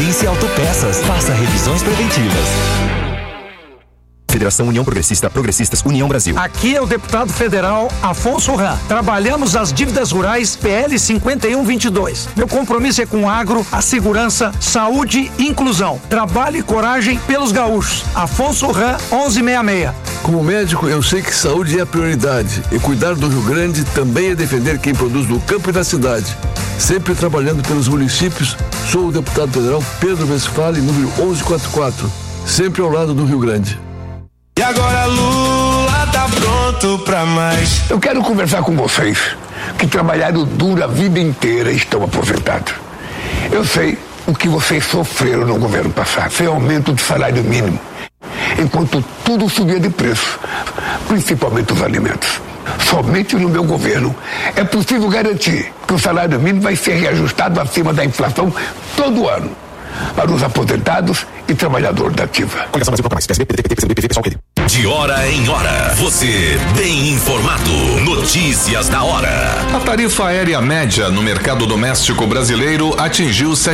Pense Autopeças. Faça revisões preventivas. Federação União Progressista, Progressistas, União Brasil. Aqui é o deputado federal Afonso Ram. Trabalhamos as dívidas rurais PL 5122. Meu compromisso é com o agro, a segurança, saúde e inclusão. Trabalho e coragem pelos gaúchos. Afonso Ram, 1166. Como médico, eu sei que saúde é a prioridade. E cuidar do Rio Grande também é defender quem produz no campo e na cidade. Sempre trabalhando pelos municípios, sou o deputado federal Pedro Westphalen, número 1144. Sempre ao lado do Rio Grande. E agora Lula tá pronto pra mais. Eu quero conversar com vocês que trabalharam duro a vida inteira e estão aposentados. Eu sei o que vocês sofreram no governo passado, sem aumento do salário mínimo, enquanto tudo subia de preço, principalmente os alimentos. Somente no meu governo é possível garantir que o salário mínimo vai ser reajustado acima da inflação todo ano para os aposentados e trabalhadores da ativa. De hora em hora, você bem informado. Notícias da hora. A tarifa aérea média no mercado doméstico brasileiro atingiu R$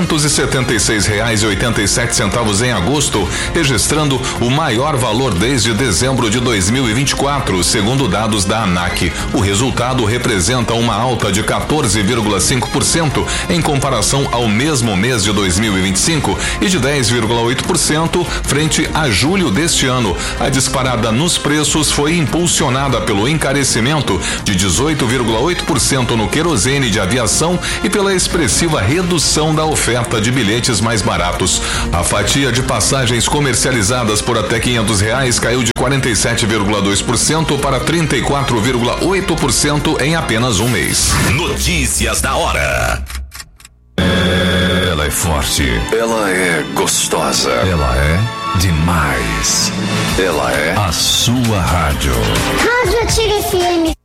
766,87 em agosto, registrando o maior valor desde dezembro de 2024, segundo dados da ANAC. O resultado representa uma alta de 14,5% em comparação ao mesmo mês de 2025 e de 10,8% frente a julho deste ano. A disparada nos preços foi impulsionada pelo encarecimento de 18,8% no querosene de aviação e pela expressiva redução da oferta de bilhetes mais baratos. A fatia de passagens comercializadas por até R$500 caiu de 47,2% para 34,8% em apenas um mês. Notícias da hora. Ela é forte. Ela é gostosa. Ela é demais. Ela é a sua rádio. Rádio Ativa FM.